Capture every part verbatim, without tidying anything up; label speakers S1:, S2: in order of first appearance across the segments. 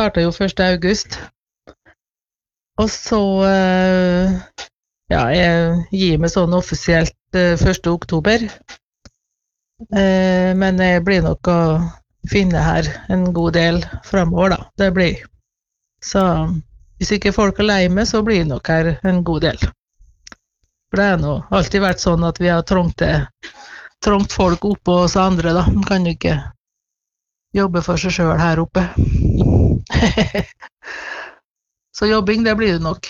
S1: startet jo første august. Og så, uh, ja, jeg gir meg sånn offisielt uh, første oktober. Uh, men jeg blir nok å finne her en god del fremover, da. Det blir. Så hvis ikke folk er lei meg, så blir det nok her en god del. For det har nå alltid vært sånn at vi har trångt, trångt folk oppe hos andre, da. Man kan jo ikke jobbe for seg selv her oppe. Så jobbing, det blir det nok.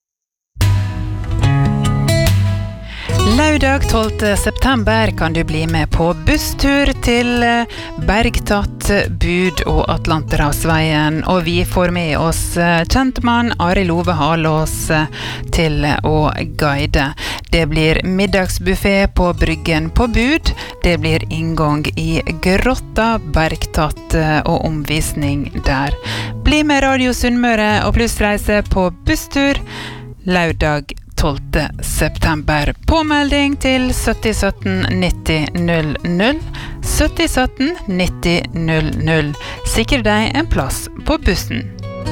S2: Lørdag tolvte september kan du bli med på busstur til Bergtatt, Bud og Atlanterhavsveien, og vi får med oss kjentmann Arild Ove Halås til å guide. Det blir middagsbuffé på Bryggen på Bud, det blir inngang i Grotta, Bergtatt og omvisning der. Bli med Radio Sunnmøre og plussreise på busstur lørdag tolvte september. Påmelding til sytti sytten nitti null null. sytti sytten nitti null null. Sikre deg en plass på bussen.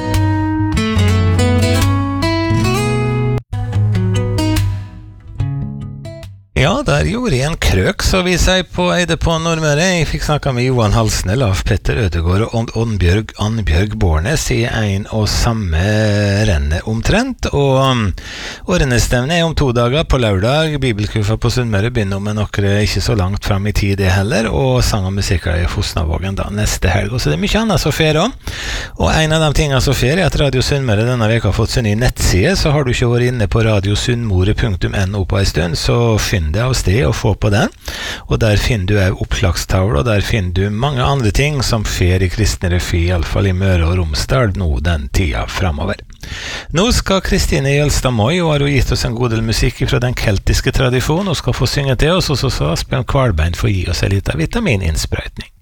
S3: Ja, der gjorde jeg en krøk, så vi sier på Eide på Nordmøre. Jeg fikk snakket med Johan Halsne, Laf Petter Ødegård og Annbjørg, Annbjørg Bornes i en og samme renne omtrent. Og årenestevne er om to dager på lørdag. Bibelkuffa på Sunnmøre begynner med noe ikke så langt frem i tid det heller, og sang og musikker i Fosnavågen da neste helg. Og så det er mye annet som fer også. Og en av de tingene som fer er at Radio Sunnmøre denne veka har fått sin ny nettside, så har du ikke vært inne på radiosunnmore punktum no på en stund, så finn det av sted og få på den, og der finner du en oppslagstavle, og der finner du mange andre ting som fer i kristne regi, i alle fall i Møre og Romsdal, nå den tida fremover. Nå skal Kristine Jølstad Moi, og har hun gitt oss en god del musikk fra den keltiske tradisjonen, og skal få synge til oss, og så skal Asbjørn Kvalbein få gi oss en liten vitamininnsprøytning.